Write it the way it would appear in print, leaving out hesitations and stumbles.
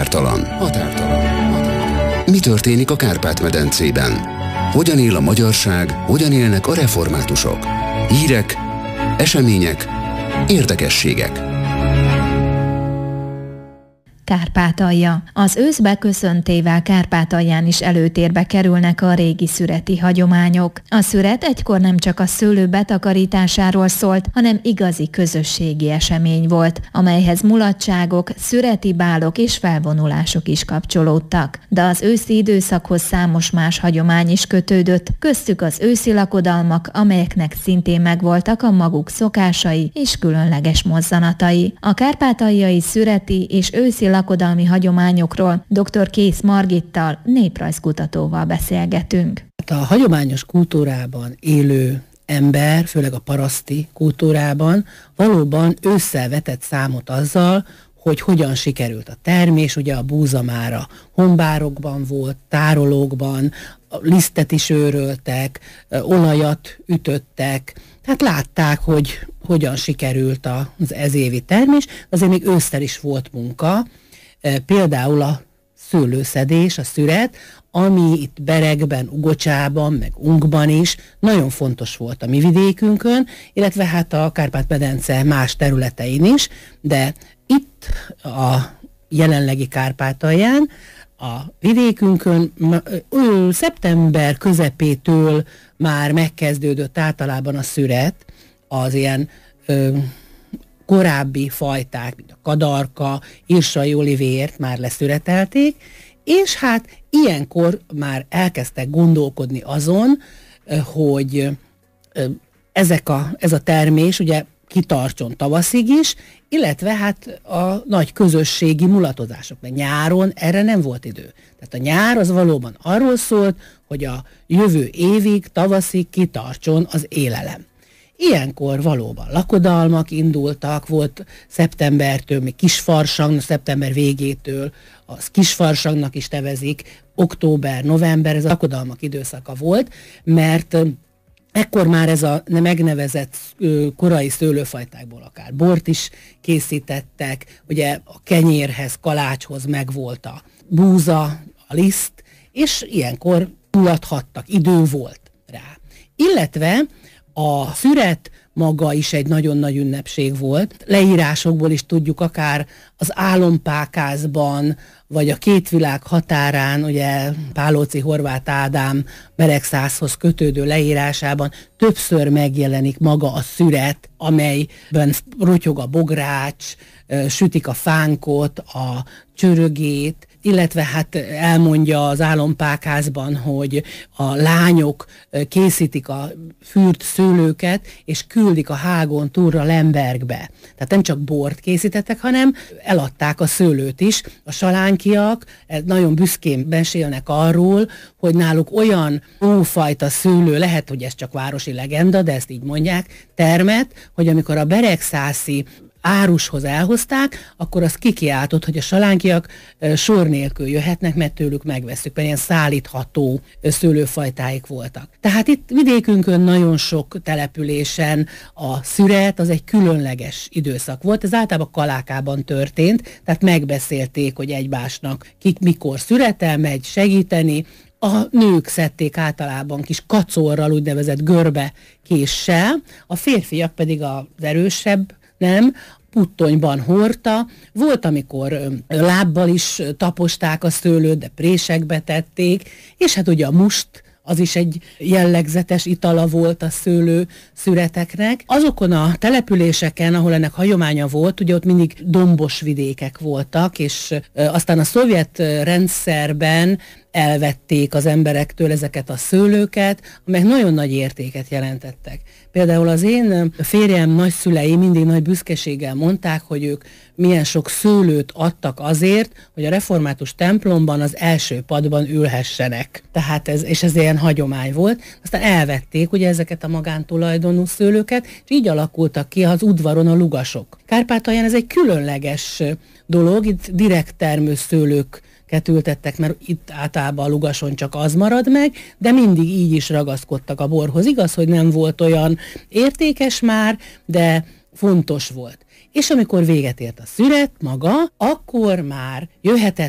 Határtalan. Mi történik a Kárpát-medencében? Hogyan él a magyarság, hogyan élnek a reformátusok? Hírek, események, érdekességek. Kárpátalja. Az ősz beköszöntével Kárpátalján is előtérbe kerülnek a régi szüreti hagyományok. A szüret egykor nem csak a szőlő betakarításáról szólt, hanem igazi közösségi esemény volt, amelyhez mulatságok, szüreti bálok és felvonulások is kapcsolódtak. De az őszi időszakhoz számos más hagyomány is kötődött, köztük az őszi lakodalmak, amelyeknek szintén megvoltak a maguk szokásai és különleges mozzanatai. A kárpátaljai szüreti és őszi lakodalmi hagyományokról dr. Kész Margittal, néprajzkutatóval beszélgetünk. A hagyományos kultúrában élő ember, főleg a paraszti kultúrában valóban ősszel vetett számot azzal, hogy hogyan sikerült a termés. Ugye a búza már a honbárokban volt, tárolókban, lisztet is őröltek, olajat ütöttek, tehát látták, hogy hogyan sikerült az ezévi termés, azért még ősszel is volt munka, például a szőlőszedés, a szüret, ami itt Beregben, Ugocsában, meg Ungban is nagyon fontos volt a mi vidékünkön, illetve hát a Kárpát-medence más területein is, de itt a jelenlegi Kárpátalján, a vidékünkön szeptember közepétől már megkezdődött általában a szüret, az ilyen korábbi fajták, mint a kadarka, irsai olivért már leszüretelték, és hát ilyenkor már elkezdtek gondolkodni azon, hogy ez a termés ugye kitartson tavaszig is, illetve hát a nagy közösségi mulatozások, mert nyáron erre nem volt idő. Tehát a nyár az valóban arról szólt, hogy a jövő évig, tavaszig kitartson az élelem. Ilyenkor valóban lakodalmak indultak, volt szeptembertől, még kisfarsang, szeptember végétől, az kisfarsangnak is nevezik, október, november, ez a lakodalmak időszaka volt, mert ekkor már ez a megnevezett korai szőlőfajtákból akár bort is készítettek, ugye a kenyérhez, kalácshoz megvolt a búza, a liszt, és ilyenkor mulathattak, idő volt rá. Illetve a szüret maga is egy nagyon nagy ünnepség volt. Leírásokból is tudjuk, akár az Álompákázban, vagy a Két világ határán, ugye Pálóczy Horváth Ádám Beregszászhoz kötődő leírásában többször megjelenik maga a szüret, amelyben rotyog a bogrács, sütik a fánkot, a csörögét, illetve hát elmondja az Álompákázban, hogy a lányok készítik a fűrt szőlőket, és küldik a hágon túlra Lembergbe. Tehát nem csak bort készítettek, hanem eladták a szőlőt is. A salánkiak nagyon büszkén mesélnek arról, hogy náluk olyan ófajta szőlő, lehet, hogy ez csak városi legenda, de ezt így mondják, termet, hogy amikor a beregszászi árushoz elhozták, akkor az kikiáltott, hogy a salánkiak sor nélkül jöhetnek, mert tőlük megvesszük, mert ilyen szállítható szőlőfajtáik voltak. Tehát itt vidékünkön nagyon sok településen a szüret az egy különleges időszak volt, ez általában Kalákában történt, tehát megbeszélték, hogy egymásnak kik mikor szüretel megy segíteni. A nők szedték általában kis kacorral, úgynevezett görbe késsel, a férfiak pedig az erősebb, nem, puttonyban hordta. Volt, amikor lábbal is taposták a szőlőt, de présekbe tették, és hát ugye a must, az is egy jellegzetes itala volt a szőlő szüreteknek. Azokon a településeken, ahol ennek hagyománya volt, ugye ott mindig dombos vidékek voltak, és aztán a szovjet rendszerben elvették az emberektől ezeket a szőlőket, amelyek nagyon nagy értéket jelentettek. Például az én férjem nagyszülei mindig nagy büszkeséggel mondták, hogy ők milyen sok szőlőt adtak azért, hogy a református templomban az első padban ülhessenek. Tehát ez ilyen hagyomány volt. Aztán elvették ugye ezeket a magántulajdonú szőlőket, és így alakultak ki az udvaron a lugasok. Kárpátalján ez egy különleges dolog, itt direkt termő szőlők ültettek, mert itt általában a lugason csak az marad meg, de mindig így is ragaszkodtak a borhoz. Igaz, hogy nem volt olyan értékes már, de fontos volt. És amikor véget ért a szüret maga, akkor már jöhetett